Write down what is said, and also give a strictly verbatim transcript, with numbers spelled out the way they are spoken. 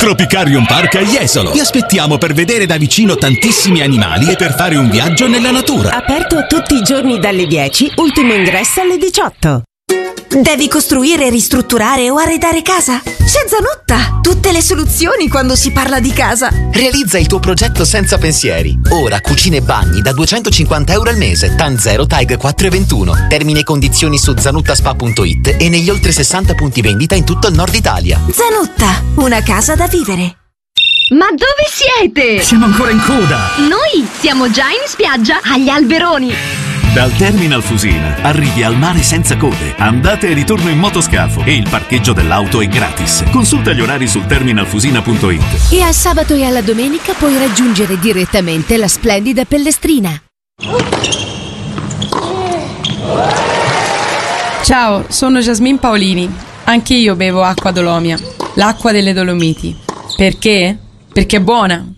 Tropicarium Park a Jesolo. Vi aspettiamo per vedere da vicino tantissimi animali e per fare un viaggio nella natura. Aperto tutti i giorni dalle dieci, ultimo ingresso alle diciotto. Devi costruire, ristrutturare o arredare casa? C'è Zanutta! Tutte le soluzioni quando si parla di casa. Realizza il tuo progetto senza pensieri. Ora cucine e bagni da duecentocinquanta euro al mese. TAN zero TAG quattro e ventuno. Termini e condizioni su zanuttaspa punto it e negli oltre sessanta punti vendita in tutto il nord Italia. Zanutta, una casa da vivere. Ma dove siete? Siamo ancora in coda. Noi siamo già in spiaggia agli Alberoni. Dal Terminal Fusina arrivi al mare senza code, andate e ritorno in motoscafo e il parcheggio dell'auto è gratis. Consulta gli orari sul terminalfusina punto it. E al sabato e alla domenica puoi raggiungere direttamente la splendida Pellestrina. Ciao, sono Jasmine Paolini. Anche io bevo acqua Dolomia, l'acqua delle Dolomiti. Perché? Perché è buona,